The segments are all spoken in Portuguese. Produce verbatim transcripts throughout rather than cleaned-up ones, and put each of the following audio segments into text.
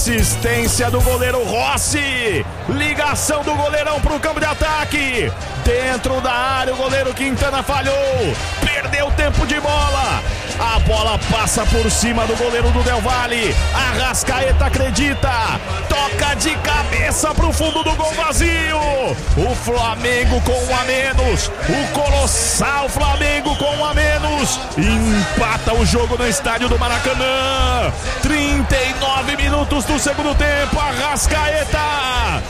Assistência do goleiro Rossi. Ligação do goleirão pro campo de ataque. Dentro da área, o goleiro Quintana falhou. Perdeu tempo de bola. A bola passa por cima do goleiro do Del Valle. Arrascaeta acredita. Toca de cabeça pro fundo do gol vazio. O Flamengo com um a menos. O colossal Flamengo com um a menos. Empata o jogo no estádio do Maracanã. trinta e nove minutos do segundo tempo. Arrascaeta.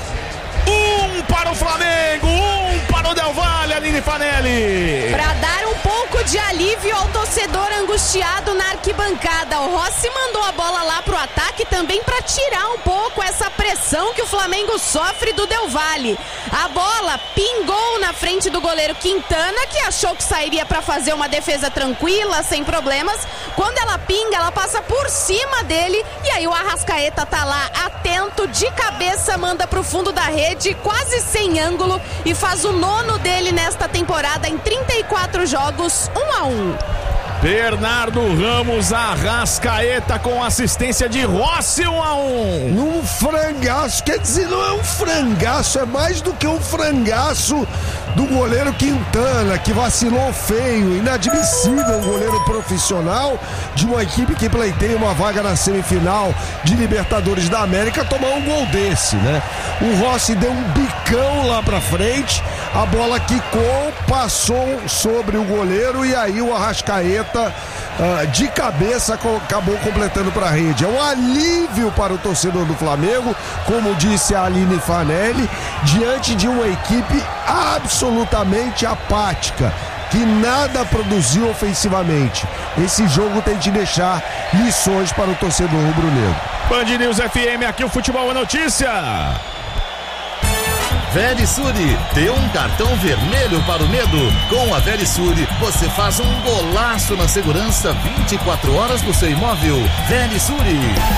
Um para o Flamengo, um para o Del Valle, Aline Fanelli. Para dar um pouco de alívio ao torcedor angustiado na arquibancada, o Rossi mandou a bola lá pro ataque também para tirar um pouco essa pressão que o Flamengo sofre do Del Valle. A bola pingou na frente do goleiro Quintana, que achou que sairia para fazer uma defesa tranquila, sem problemas. Quando ela pinga, ela passa por cima dele e aí o Arrascaeta tá lá atento, de cabeça, manda pro fundo da rede, quase sem ângulo, e faz o nono dele nesta temporada em trinta e quatro jogos, um a um. Bernardo Ramos, Arrascaeta com assistência de Rossi, um a um. Num frangaço, quer dizer, não é um frangaço, é mais do que um frangaço do goleiro Quintana, que vacilou feio, inadmissível, um goleiro profissional de uma equipe que pleiteia uma vaga na semifinal de Libertadores da América, tomar um gol desse, né? O Rossi deu um bicão lá pra frente, a bola quicou, passou sobre o goleiro e aí o Arrascaeta Uh, de cabeça co- acabou completando para a rede. É um alívio para o torcedor do Flamengo, como disse a Aline Fanelli, diante de uma equipe absolutamente apática, que nada produziu ofensivamente. Esse jogo tem de deixar lições para o torcedor rubro-negro. Band News F M, aqui o futebol é notícia. Verisure, dê um cartão vermelho para o medo. Com a Verisure, você faz um golaço na segurança vinte e quatro horas do seu imóvel. Verisure.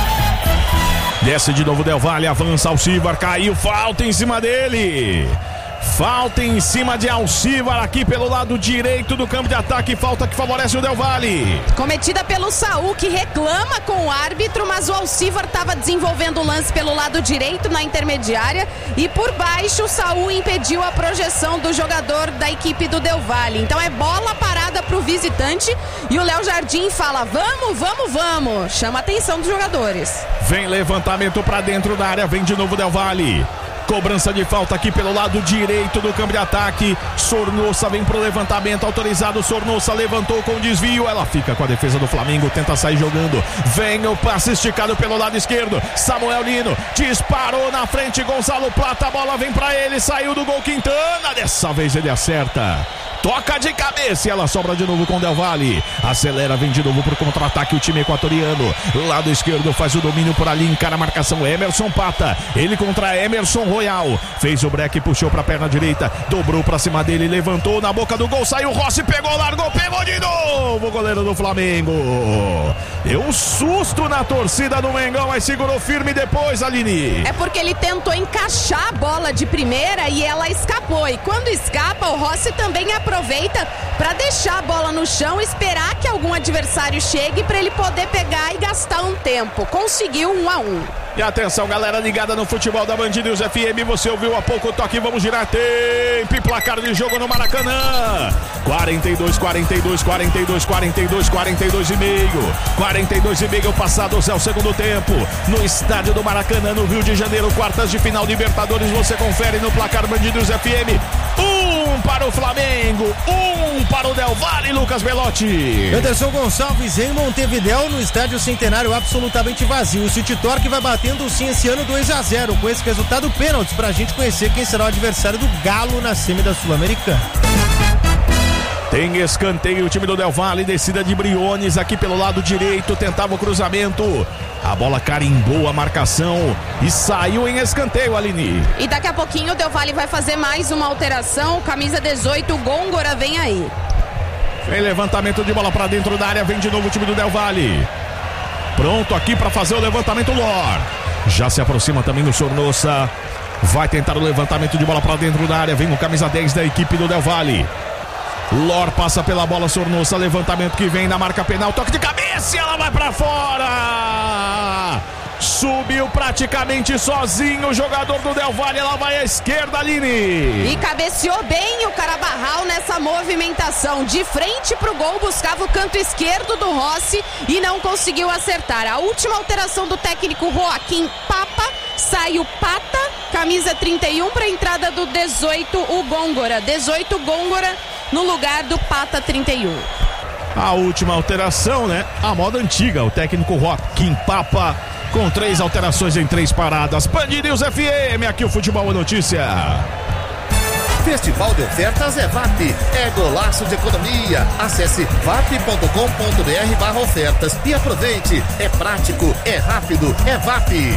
Desce de novo Del Valle, avança Alcivar, caiu, falta em cima dele. Falta em cima de Alcivar aqui pelo lado direito do campo de ataque, falta que favorece o Del Valle. Cometida pelo Saul, que reclama com o árbitro, mas o Alcivar estava desenvolvendo o lance pelo lado direito na intermediária e por baixo o Saul impediu a projeção do jogador da equipe do Del Valle. Então é bola parada para o visitante e o Léo Jardim fala: vamos, vamos, vamos. Chama a atenção dos jogadores. Vem levantamento para dentro da área, vem de novo Del Valle. Cobrança de falta aqui pelo lado direito do campo de ataque. Sornosa vem pro levantamento autorizado. Sornosa levantou com desvio. Ela fica com a defesa do Flamengo. Tenta sair jogando. Vem o passe esticado pelo lado esquerdo. Samuel Lino disparou na frente. Gonzalo Plata. A bola vem pra ele. Saiu do gol Quintana. Dessa vez ele acerta. Toca de cabeça e ela sobra de novo com Del Valle. Acelera, vem de novo pro contra-ataque o time equatoriano. Lado esquerdo faz o domínio por ali, encara a marcação Emerson Pata. Ele contra Emerson Royal. Fez o break, puxou pra perna direita. Dobrou pra cima dele, levantou na boca do gol. Saiu Rossi, pegou, largou, pegou de novo. O goleiro do Flamengo. Deu um susto na torcida do Mengão, mas segurou firme depois, Aline. É porque ele tentou encaixar a bola de primeira e ela escapou. E quando escapa, o Rossi também aproveita aproveita para deixar a bola no chão, esperar que algum adversário chegue para ele poder pegar e gastar um tempo. Conseguiu um a um. E atenção, galera ligada no futebol da Band News F M, você ouviu há pouco o toque, vamos girar tempo e placar de jogo no Maracanã. quarenta e dois, quarenta e dois, quarenta e dois, quarenta e dois, quarenta e dois e meio. quarenta e dois e meio passados é o segundo tempo. No estádio do Maracanã, no Rio de Janeiro, quartas de final Libertadores, você confere no placar Band News F M. Um para o Flamengo, um para o Del Valle, Lucas Belotti. Anderson Gonçalves em Montevidéu, no estádio Centenário absolutamente vazio. O City Torque vai batendo sim esse ano dois a zero. Com esse resultado, pênaltis pra gente conhecer quem será o adversário do Galo na semi da Sul-Americana. Tem escanteio, o time do Del Valle, descida de Briones aqui pelo lado direito, tentava o cruzamento. A bola carimbou a marcação e saiu em escanteio, Aline. E daqui a pouquinho o Del Valle vai fazer mais uma alteração. Camisa dezoito, Gôngora vem aí. Vem levantamento de bola pra dentro da área, vem de novo o time do Del Valle. Pronto aqui pra fazer o levantamento, Lor. Já se aproxima também o Sornosa. Vai tentar o levantamento de bola pra dentro da área, vem o camisa dez da equipe do Del Valle. Lor passa pela bola, Sornosa, levantamento que vem na marca penal, toque de cabeça e ela vai pra fora. Subiu praticamente sozinho o jogador do Del Valle, ela vai à esquerda, Aline. E cabeceou bem o Carabarral nessa movimentação. De frente pro gol, buscava o canto esquerdo do Rossi e não conseguiu acertar. A última alteração do técnico Joaquim Papa, sai o Pata, camisa trinta e um, para a entrada do dezoito, o Góngora. dezoito, Góngora no lugar do Pata trinta e um. A última alteração, né? A moda antiga, o técnico Joaquim Papa, com três alterações em três paradas. Band News F M, aqui o Futebol é Notícia. Festival de ofertas é V A P, é golaço de economia. Acesse vap ponto com ponto br barra ofertas e aproveite. É prático, é rápido, é V A P.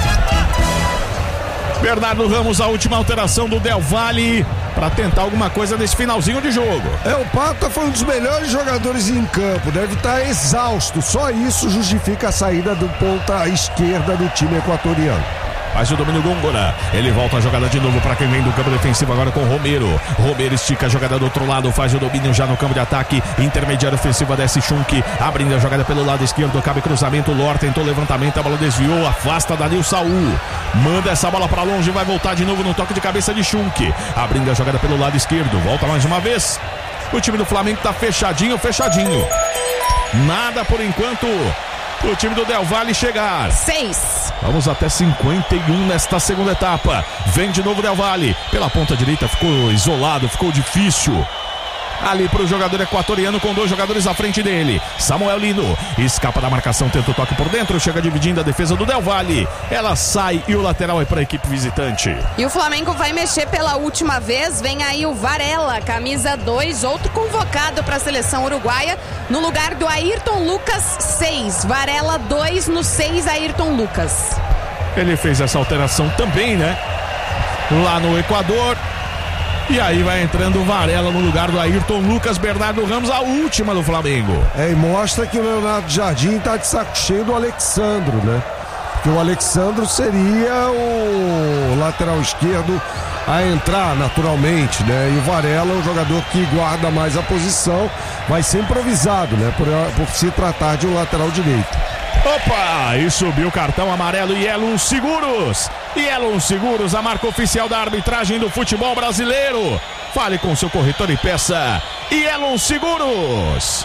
Bernardo Ramos, a última alteração do Del Valle para tentar alguma coisa nesse finalzinho de jogo. É, o Pata foi um dos melhores jogadores em campo, deve estar exausto, só isso justifica a saída do ponta esquerda do time equatoriano. Faz o domínio Góngora, ele volta a jogada de novo para quem vem do campo defensivo agora com Romero. Romero estica a jogada do outro lado, faz o domínio já no campo de ataque, intermediário ofensiva desce Schunk, abrindo a jogada pelo lado esquerdo, cabe cruzamento, Lor tentou levantamento, a bola desviou, afasta Danil Saul, manda essa bola para longe, vai voltar de novo no toque de cabeça de Schunk, abrindo a jogada pelo lado esquerdo, volta mais uma vez, o time do Flamengo tá fechadinho, fechadinho, nada por enquanto o time do Del Valle chegar. Seis. Vamos até cinquenta e um nesta segunda etapa. Vem de novo Del Valle. Pela ponta direita ficou isolado, ficou difícil. Ali para o jogador equatoriano com dois jogadores à frente dele. Samuel Lino escapa da marcação, tenta o toque por dentro, chega dividindo a defesa do Del Valle. Ela sai e o lateral é para a equipe visitante. E o Flamengo vai mexer pela última vez. Vem aí o Varela, camisa dois, outro convocado para a seleção uruguaia, no lugar do Ayrton Lucas, seis. Varela dois, no seis, Ayrton Lucas. Ele fez essa alteração também, né? Lá no Equador. E aí vai entrando o Varela no lugar do Ayrton Lucas. Bernardo Ramos, a última do Flamengo. É, e mostra que o Leonardo Jardim tá de saco cheio do Alexandro, né? Porque o Alexandro seria o lateral esquerdo a entrar naturalmente, né? E o Varela, o jogador que guarda mais a posição, vai ser improvisado, né? Por, por se tratar de um lateral direito. Opa! E subiu o cartão amarelo Yellow Seguros. Yellow Seguros, a marca oficial da arbitragem do futebol brasileiro. Fale com seu corretor e peça Yellow Seguros.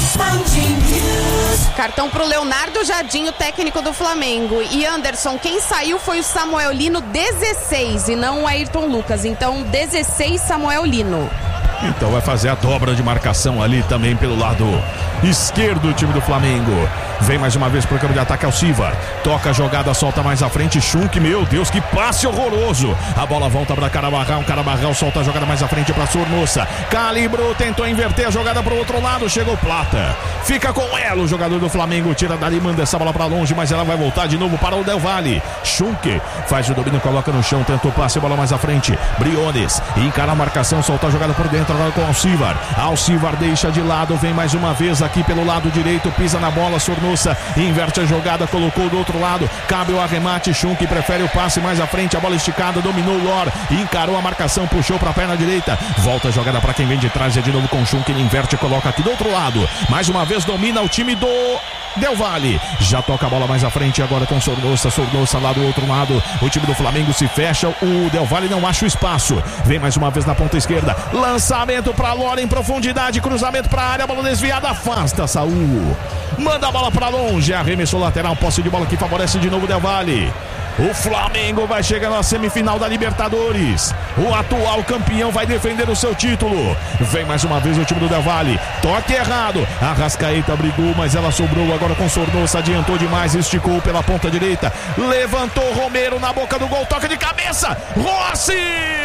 Cartão pro Leonardo Jardim, o técnico do Flamengo. E Anderson, quem saiu foi o Samuel Lino, dezesseis, e não o Ayrton Lucas. Então, dezesseis, Samuel Lino. Então vai fazer a dobra de marcação ali também pelo lado esquerdo do time do Flamengo. Vem mais uma vez pro campo de ataque Alcivar. Toca a jogada, solta mais à frente Schunk. Meu Deus, que passe horroroso. A bola volta pra Carabarral. Carabarral solta a jogada mais à frente pra Sornosa. Calibrou, tentou inverter a jogada pro outro lado. Chegou Plata. Fica com ela o jogador do Flamengo. Tira dali, manda essa bola pra longe, mas ela vai voltar de novo para o Del Valle. Schunk faz o domínio, coloca no chão, tentou passe, bola mais à frente. Briones encara a marcação, solta a jogada por dentro agora com Alcivar. Alcivar deixa de lado, vem mais uma vez aqui pelo lado direito, pisa na bola, Sornosa inverte a jogada, colocou do outro lado, cabe o arremate, Schunk prefere o passe mais à frente, a bola esticada, dominou o Lor, encarou a marcação, puxou para a perna direita, volta a jogada para quem vem de trás, é de novo com Schunk, ele inverte, coloca aqui do outro lado, mais uma vez domina o time do Del Valle, já toca a bola mais à frente agora com Sornosa, Sornosa lá do outro lado, o time do Flamengo se fecha, o Del Valle não acha o espaço, vem mais uma vez na ponta esquerda, lançamento para Lor em profundidade, cruzamento para a área, bola desviada, afasta Saul, manda a bola para longe, arremessou lateral, posse de bola que favorece de novo o Del Valle. O Flamengo vai chegar na semifinal da Libertadores. O atual campeão vai defender o seu título. Vem mais uma vez o time do Del Valle. Toque errado. Arrascaeta brigou, mas ela sobrou agora com Sornosa. Adiantou demais, esticou pela ponta direita. Levantou Romero na boca do gol. Toque de cabeça. Rossi!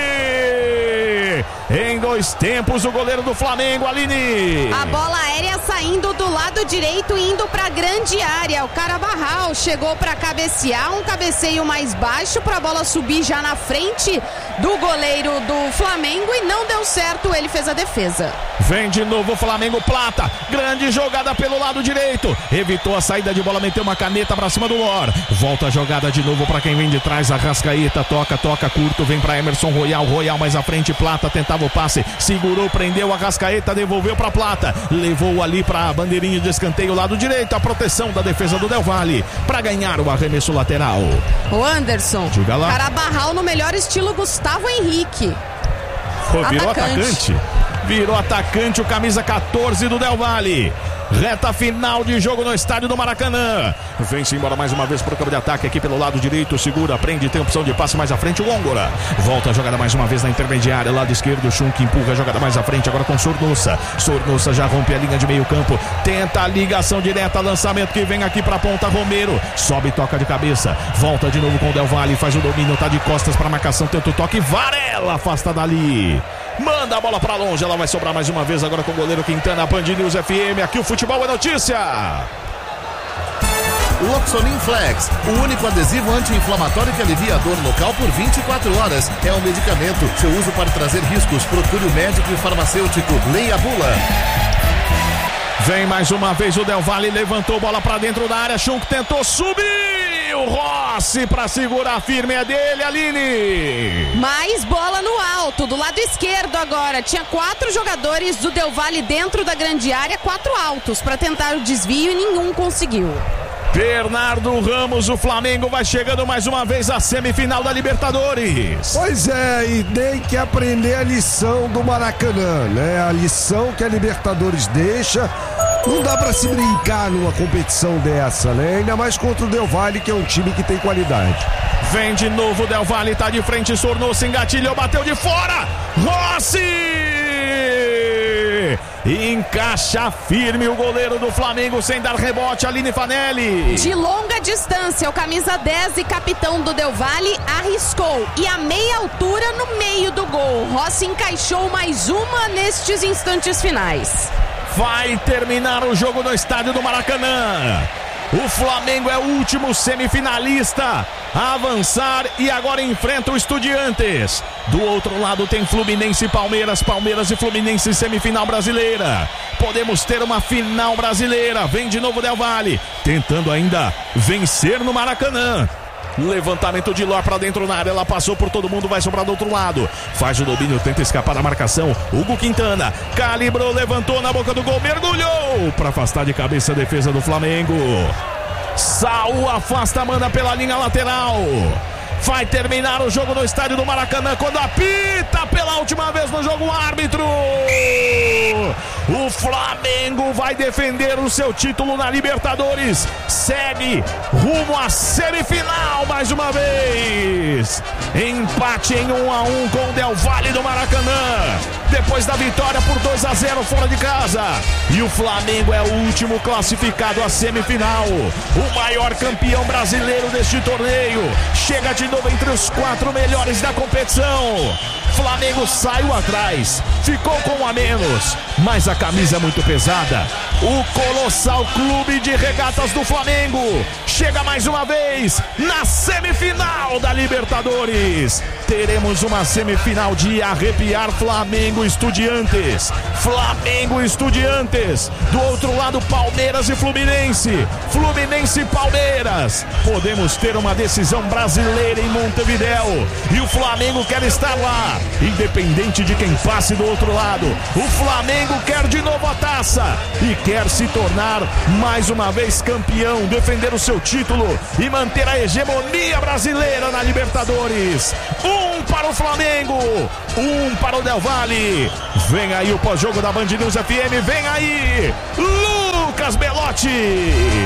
Em dois tempos, o goleiro do Flamengo, Aline. A bola aérea saindo do lado direito, indo pra grande área. O Carabarral chegou pra cabecear, um cabeceio mais baixo pra bola subir já na frente do goleiro do Flamengo e não deu certo, ele fez a defesa. Vem de novo o Flamengo, Plata, grande jogada pelo lado direito, evitou a saída de bola, meteu uma caneta pra cima do Lor, volta a jogada de novo pra quem vem de trás, Arrascaeta, toca, toca curto, vem pra Emerson Royal, Royal mais à frente, Plata tentava o passe, segurou, prendeu, Arrascaeta devolveu pra Plata, levou ali pra bandeira bandeirinha de escanteio, lado direito, a proteção da defesa do Del Valle para ganhar o arremesso lateral. O Anderson, diga lá. Carabarral no melhor estilo Gustavo Henrique. Pô, virou atacante. atacante. Virou atacante, o camisa catorze do Del Valle. Reta final de jogo no estádio do Maracanã. Vem-se embora mais uma vez para o campo de ataque aqui pelo lado direito. Segura, prende, tem opção de passe mais à frente. O Gongora volta a jogada mais uma vez na intermediária. Lado esquerdo, Schunk empurra a jogada mais à frente. Agora com Sornosa. Sornosa já rompe a linha de meio campo. Tenta a ligação direta. Lançamento que vem aqui para a ponta. Romero sobe e toca de cabeça. Volta de novo com o Del Valle. Faz o domínio, tá de costas para a marcação. Tenta o toque. Varela afasta dali. Manda a bola pra longe, ela vai sobrar mais uma vez agora com o goleiro Quintana. Band News F M, aqui o futebol é notícia. Loxonin Flex, o único adesivo anti-inflamatório que alivia a dor local por vinte e quatro horas. É um medicamento, seu uso pode trazer riscos. Procure o médico e farmacêutico. Leia a bula. Vem mais uma vez o Del Valle, levantou bola pra dentro da área. Schunk tentou subir. O Rossi pra segurar firme é dele, Aline. Mais bola no alto, do lado esquerdo agora. Tinha quatro jogadores do Del Valle dentro da grande área, quatro altos para tentar o desvio e nenhum conseguiu. Bernardo Ramos, o Flamengo vai chegando mais uma vez à semifinal da Libertadores. Pois é, e tem que aprender a lição do Maracanã, né? A lição que a Libertadores deixa. Não dá pra se brincar numa competição dessa, né? Ainda mais contra o Del Valle, que é um time que tem qualidade. Vem de novo o Del Valle, tá de frente, Sornosa, engatilhou, bateu de fora. Rossi! Encaixa firme o goleiro do Flamengo sem dar rebote, Aline Fanelli. De longa distância, o camisa dez e capitão do Del Valle arriscou. E a meia altura no meio do gol. Rossi encaixou mais uma nestes instantes finais. Vai terminar o jogo no estádio do Maracanã. O Flamengo é o último semifinalista a avançar e agora enfrenta o Estudiantes. Do outro lado tem Fluminense e Palmeiras, Palmeiras e Fluminense semifinal brasileira. Podemos ter uma final brasileira. Vem de novo Del Valle, tentando ainda vencer no Maracanã. Levantamento de Ló pra dentro na área, ela passou por todo mundo, vai sobrar do outro lado. Faz o domínio, tenta escapar da marcação. Hugo Quintana calibrou, levantou na boca do gol, mergulhou pra afastar de cabeça a defesa do Flamengo. Saul afasta, manda pela linha lateral. Vai terminar o jogo no estádio do Maracanã quando apita pela última vez no jogo o árbitro. O Flamengo vai defender o seu título na Libertadores. Segue rumo à semifinal mais uma vez. Empate em um a um com o Del Valle do Maracanã. Depois da vitória por dois a zero fora de casa. E o Flamengo é o último classificado à semifinal. O maior campeão brasileiro deste torneio. Chega de novo entre os quatro melhores da competição. Flamengo saiu atrás, ficou com um a menos, mas a camisa é muito pesada. O Colossal Clube de Regatas do Flamengo chega mais uma vez na semifinal da Libertadores. Teremos uma semifinal de arrepiar. Flamengo Estudiantes, Flamengo Estudiantes. Do outro lado Palmeiras e Fluminense, Fluminense e Palmeiras. Podemos ter uma decisão brasileira em Montevidéu e o Flamengo quer estar lá, independente de quem passe do outro lado. O Flamengo quer de novo a taça e quer se tornar mais uma vez campeão, defender o seu título e manter a hegemonia brasileira na Libertadores. Um para o Flamengo, um para o Del Valle. Vem aí o pós-jogo da Band News F M, vem aí Lucas Belotti.